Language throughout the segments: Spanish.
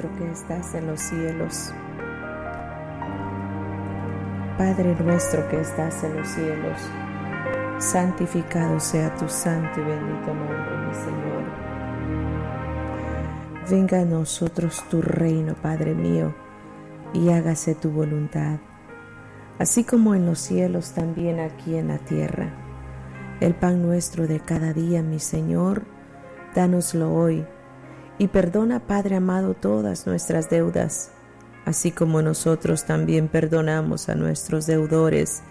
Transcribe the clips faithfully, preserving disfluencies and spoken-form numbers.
nuestro que estás en los cielos. Padre nuestro que estás en los cielos, santificado sea tu santo y bendito nombre, mi Señor. Venga a nosotros tu reino, Padre mío, y hágase tu voluntad, así como en los cielos, también aquí en la tierra. El pan nuestro de cada día, mi Señor, dánoslo hoy, y perdona, Padre amado, todas nuestras deudas, así como nosotros también perdonamos a nuestros deudores.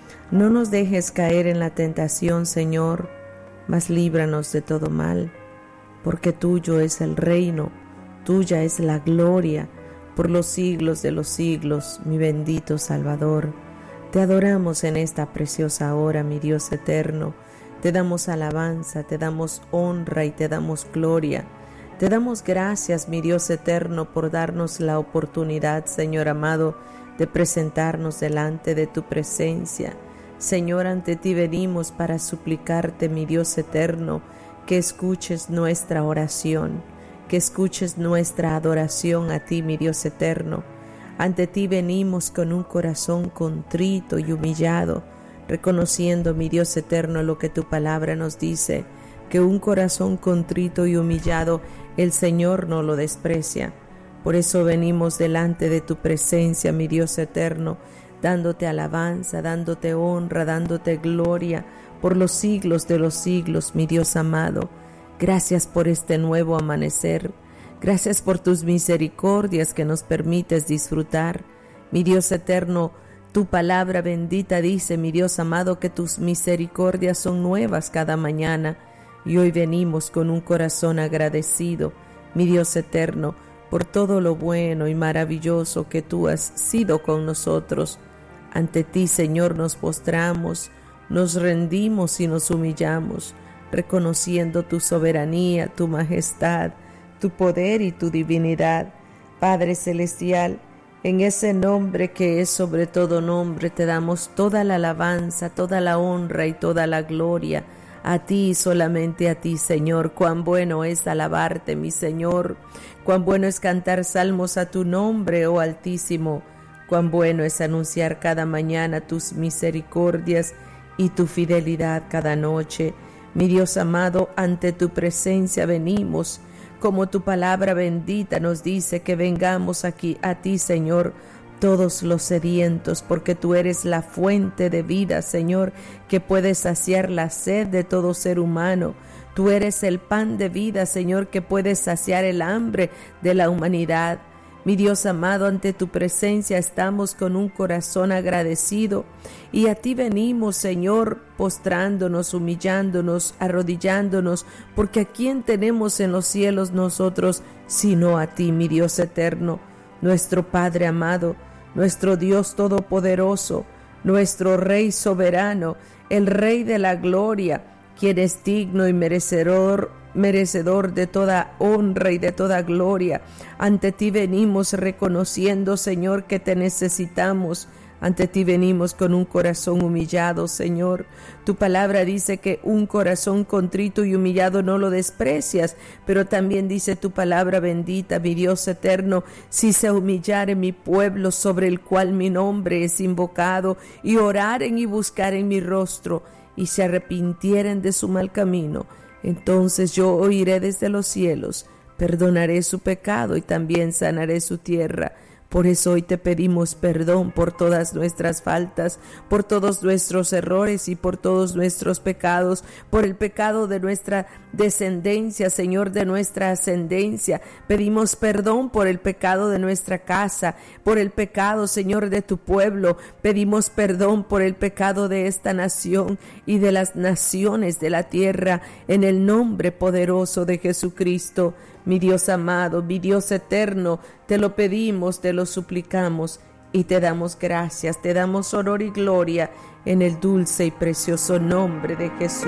No nos dejes caer en la tentación, Señor, mas líbranos de todo mal, porque tuyo es el reino, tuya es la gloria, por los siglos de los siglos, mi bendito Salvador. Te adoramos en esta preciosa hora, mi Dios eterno. Te damos alabanza, te damos honra y te damos gloria. Te damos gracias, mi Dios eterno, por darnos la oportunidad, Señor amado, de presentarnos delante de tu presencia. Señor, ante ti venimos para suplicarte, mi Dios eterno, que escuches nuestra oración, que escuches nuestra adoración a ti, mi Dios eterno. Ante ti venimos con un corazón contrito y humillado, reconociendo, mi Dios eterno, lo que tu palabra nos dice, que un corazón contrito y humillado el Señor no lo desprecia. Por eso venimos delante de tu presencia, mi Dios eterno, dándote alabanza, dándote honra, dándote gloria por los siglos de los siglos, mi Dios amado. Gracias por este nuevo amanecer. Gracias por tus misericordias que nos permites disfrutar. Mi Dios eterno, tu palabra bendita dice, mi Dios amado, que tus misericordias son nuevas cada mañana. Y hoy venimos con un corazón agradecido, mi Dios eterno, por todo lo bueno y maravilloso que tú has sido con nosotros. Ante ti, Señor, nos postramos, nos rendimos y nos humillamos, reconociendo tu soberanía, tu majestad, tu poder y tu divinidad. Padre celestial, en ese nombre que es sobre todo nombre, te damos toda la alabanza, toda la honra y toda la gloria. A ti, solamente a ti, Señor. Cuán bueno es alabarte, mi Señor. Cuán bueno es cantar salmos a tu nombre, oh Altísimo. Cuán bueno es anunciar cada mañana tus misericordias y tu fidelidad cada noche. Mi Dios amado, ante tu presencia venimos, como tu palabra bendita nos dice que vengamos aquí a ti, Señor, todos los sedientos, porque tú eres la fuente de vida, Señor, que puede saciar la sed de todo ser humano. Tú eres el pan de vida, Señor, que puede saciar el hambre de la humanidad. Mi Dios amado, ante tu presencia estamos con un corazón agradecido y a ti venimos, Señor, postrándonos, humillándonos, arrodillándonos, porque ¿a quién tenemos en los cielos nosotros sino a ti, mi Dios eterno, nuestro Padre amado, nuestro Dios todopoderoso, nuestro Rey soberano, el Rey de la gloria, quien es digno y merecedor merecedor de toda honra y de toda gloria. Ante ti venimos reconociendo, Señor, que te necesitamos. Ante ti venimos con un corazón humillado, Señor. Tu palabra dice que un corazón contrito y humillado no lo desprecias, pero también dice tu palabra bendita, mi Dios eterno, si se humillare mi pueblo sobre el cual mi nombre es invocado, y oraren y buscaren mi rostro, y se arrepintieren de su mal camino, entonces yo oiré desde los cielos, perdonaré su pecado y también sanaré su tierra. Por eso hoy te pedimos perdón por todas nuestras faltas, por todos nuestros errores y por todos nuestros pecados, por el pecado de nuestra descendencia, Señor, de nuestra ascendencia. Pedimos perdón por el pecado de nuestra casa, por el pecado, Señor, de tu pueblo. Pedimos perdón por el pecado de esta nación y de las naciones de la tierra, en el nombre poderoso de Jesucristo. Mi Dios amado, mi Dios eterno, te lo pedimos, te lo suplicamos y te damos gracias, te damos honor y gloria en el dulce y precioso nombre de Jesús.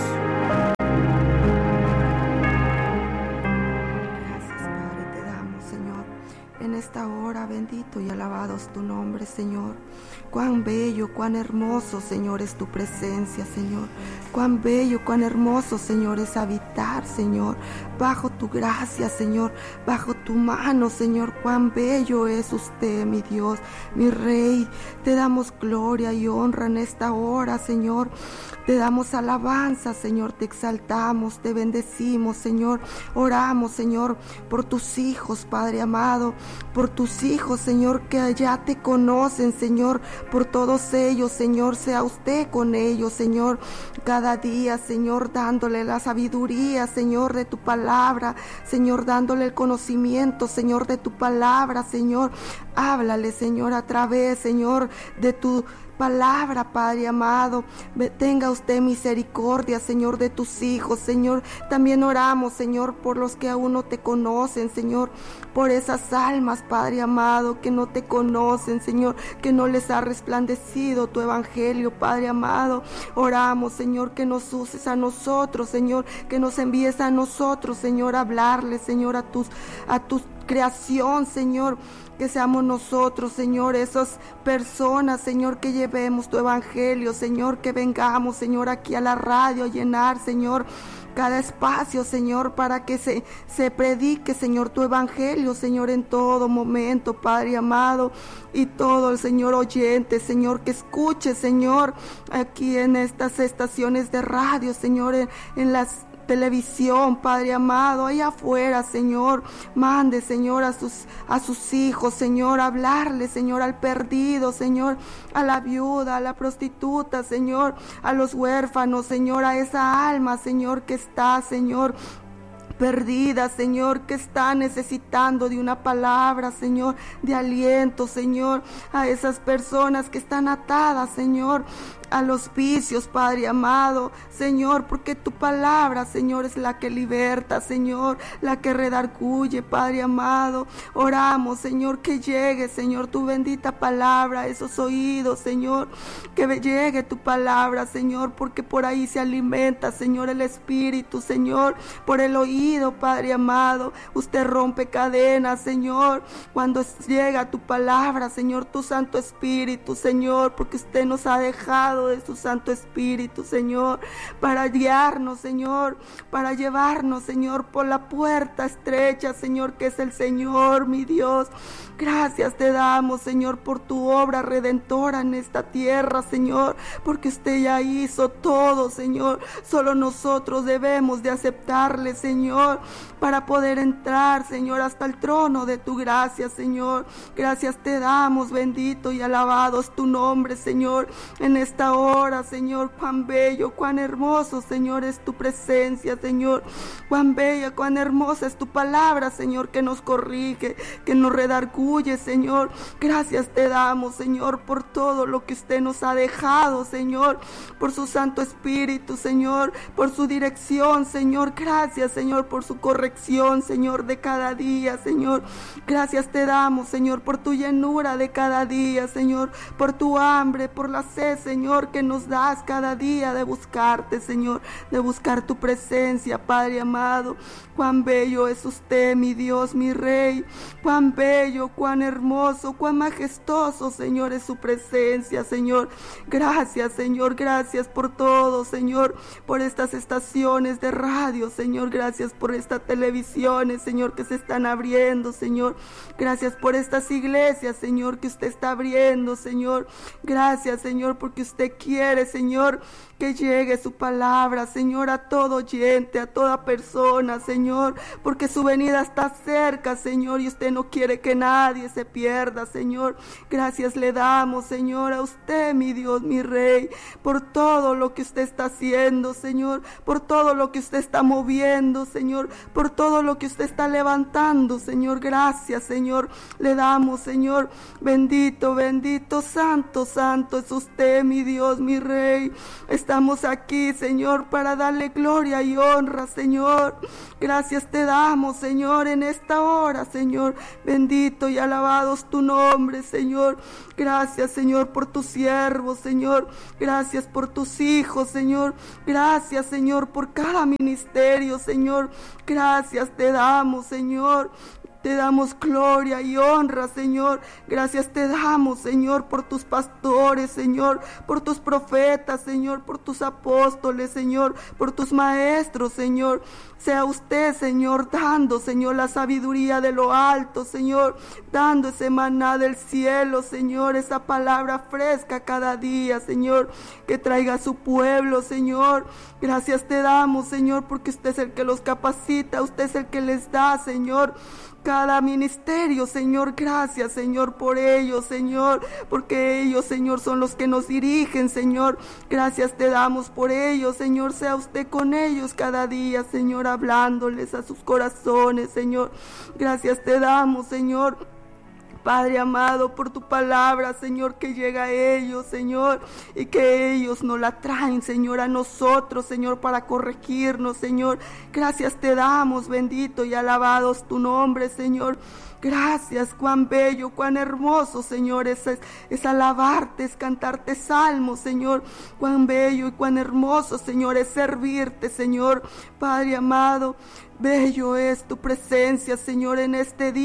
Gracias, Padre, te damos, Señor, en esta hora, bendito y alabado es tu nombre, Señor. Cuán bello, cuán hermoso, Señor, es tu presencia, Señor. Cuán bello, cuán hermoso, Señor, es habitar, Señor, bajo tu gracia, Señor, bajo tu mano, Señor. Cuán bello es usted, mi Dios, mi Rey. Te damos gloria y honra en esta hora, Señor. Te damos alabanza, Señor, te exaltamos, te bendecimos, Señor. Oramos, Señor, por tus hijos, Padre amado, por tus hijos, Señor, que ya te conocen, Señor, por todos ellos, Señor, sea usted con ellos, Señor, cada día, Señor, dándole la sabiduría, Señor, de tu palabra, Señor, dándole el conocimiento, Señor, de tu palabra, Señor. Háblale, Señor, a través, Señor, de tu palabra, Padre amado. Tenga usted misericordia, Señor, de tus hijos, Señor. También oramos, Señor, por los que aún no te conocen, Señor, por esas almas, Padre amado, que no te conocen, Señor, que no les ha resplandecido tu evangelio, Padre amado. Oramos, Señor, que nos uses a nosotros, Señor, que nos envíes a nosotros, Señor, a hablarles, Señor, a tus, a tus creación, Señor. Que seamos nosotros, Señor, esas personas, Señor, que llevemos tu evangelio, Señor, que vengamos, Señor, aquí a la radio a llenar, Señor, cada espacio, Señor, para que se, se predique, Señor, tu evangelio, Señor, en todo momento, Padre amado, y todo el Señor oyente, Señor, que escuche, Señor, aquí en estas estaciones de radio, Señor, en, en las televisión, Padre amado, allá afuera, Señor, mande, Señor, a sus, a sus hijos, Señor, a hablarle, Señor, al perdido, Señor, a la viuda, a la prostituta, Señor, a los huérfanos, Señor, a esa alma, Señor, que está, Señor, perdida, Señor, que está necesitando de una palabra, Señor, de aliento, Señor, a esas personas que están atadas, Señor, a los vicios, Padre amado, Señor, porque tu palabra, Señor, es la que liberta, Señor, la que redarguye, Padre amado. Oramos, Señor, que llegue, Señor, tu bendita palabra a esos oídos, Señor, que llegue tu palabra, Señor, porque por ahí se alimenta, Señor, el espíritu, Señor, por el oído, Padre amado. Usted rompe cadenas, Señor, cuando llega tu palabra, Señor, tu Santo Espíritu, Señor, porque usted nos ha dejado de su Santo Espíritu, Señor, para guiarnos, Señor, para llevarnos, Señor, por la puerta estrecha, Señor, que es el Señor, mi Dios. Gracias te damos, Señor, por tu obra redentora en esta tierra, Señor, porque usted ya hizo todo, Señor. Solo nosotros debemos de aceptarle, Señor, para poder entrar, Señor, hasta el trono de tu gracia, Señor. Gracias te damos, bendito y alabado es tu nombre, Señor, en esta hora, Señor. Cuán bello, cuán hermoso, Señor, es tu presencia, Señor. Cuán bella, cuán hermosa es tu palabra, Señor, que nos corrige, que nos redarguye, Señor. Gracias te damos, Señor, por todo lo que usted nos ha dejado, Señor, por su Santo Espíritu, Señor, por su dirección, Señor. Gracias, Señor, por su corrección, Señor, de cada día, Señor. Gracias te damos, Señor, por tu llenura de cada día, Señor, por tu hambre, por la sed, Señor, que nos das cada día de buscarte, Señor, de buscar tu presencia, Padre amado. Cuán bello es usted, mi Dios, mi Rey. Cuán bello, cuán hermoso, cuán majestuoso, Señor, es su presencia, Señor. Gracias, Señor, gracias por todo, Señor, por estas estaciones de radio, Señor. Gracias por estas televisiones, Señor, que se están abriendo, Señor. Gracias por estas iglesias, Señor, que usted está abriendo, Señor. Gracias, Señor, porque usted quiere, Señor, que llegue su palabra, Señor, a todo oyente, a toda persona, Señor, porque su venida está cerca, Señor, y usted no quiere que nadie se pierda, Señor. Gracias le damos, Señor, a usted, mi Dios, mi Rey, por todo lo que usted está haciendo, Señor, por todo lo que usted está moviendo, Señor, por todo lo que usted está levantando, Señor. Gracias, Señor, le damos, Señor. Bendito, bendito, santo, santo es usted, mi Dios, mi Rey. Estamos aquí, Señor, para darle gloria y honra, Señor. Gracias te damos, Señor, en esta hora, Señor. Bendito y alabado es tu nombre, Señor. Gracias, Señor, por tus siervos, Señor. Gracias por tus hijos, Señor. Gracias, Señor, por cada ministerio, Señor. Gracias te damos, Señor. Te damos gloria y honra, Señor. Gracias te damos, Señor, por tus pastores, Señor, por tus profetas, Señor, por tus apóstoles, Señor, por tus maestros, Señor. Sea usted, Señor, dando, Señor, la sabiduría de lo alto, Señor, dando ese maná del cielo, Señor, esa palabra fresca cada día, Señor, que traiga a su pueblo, Señor. Gracias te damos, Señor, porque usted es el que los capacita, usted es el que les da, Señor, cada ministerio, Señor. Gracias, Señor, por ellos, Señor, porque ellos, Señor, son los que nos dirigen, Señor. Gracias te damos por ellos, Señor. Sea usted con ellos cada día, Señor, hablándoles a sus corazones, Señor. Gracias te damos, Señor, Padre amado, por tu palabra, Señor, que llega a ellos, Señor, y que ellos nos la traen, Señor, a nosotros, Señor, para corregirnos, Señor. Gracias te damos, bendito y alabado es tu nombre, Señor. Gracias, cuán bello, cuán hermoso, Señor, es, es, es alabarte, es cantarte salmos, Señor. Cuán bello y cuán hermoso, Señor, es servirte, Señor. Padre amado, bello es tu presencia, Señor, en este día.